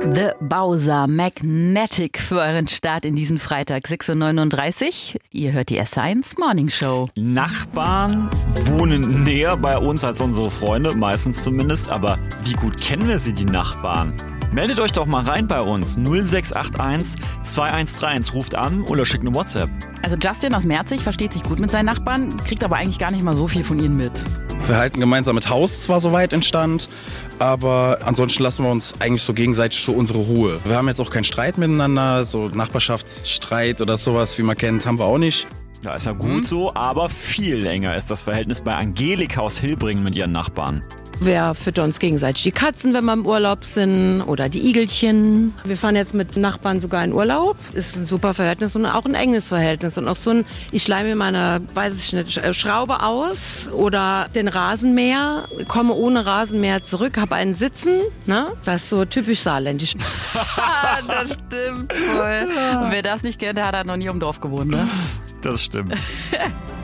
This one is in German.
The Bowser Magnetic für euren Start in diesen Freitag, 6:39 Uhr. Ihr hört die S1 Morning Show. Nachbarn wohnen näher bei uns als unsere Freunde, meistens zumindest. Aber wie gut kennen wir sie, die Nachbarn? Meldet euch doch mal rein bei uns. 0681 2131. Ruft an oder schickt eine WhatsApp. Also Justin aus Merzig versteht sich gut mit seinen Nachbarn, kriegt aber eigentlich gar nicht mal so viel von ihnen mit. Wir halten gemeinsam mit Haus zwar soweit in Stand, aber ansonsten lassen wir uns eigentlich so gegenseitig so unsere Ruhe. Wir haben jetzt auch keinen Streit miteinander, so Nachbarschaftsstreit oder sowas, wie man kennt, haben wir auch nicht. Ja, ist ja gut so, aber viel enger ist das Verhältnis bei Angelika aus Hilbringen mit ihren Nachbarn. Wir füttern uns gegenseitig die Katzen, wenn wir im Urlaub sind, oder die Igelchen. Wir fahren jetzt mit Nachbarn sogar in Urlaub. Ist ein super Verhältnis und auch ein enges Verhältnis. Und auch so ein, ich leih mir meine, weiß ich nicht, Schraube aus oder den Rasenmäher, komme ohne Rasenmäher zurück, habe einen sitzen. Ne? Das ist so typisch saarländisch. Das stimmt voll. Und wer das nicht kennt, der hat noch nie im Dorf gewohnt, ne? Das stimmt.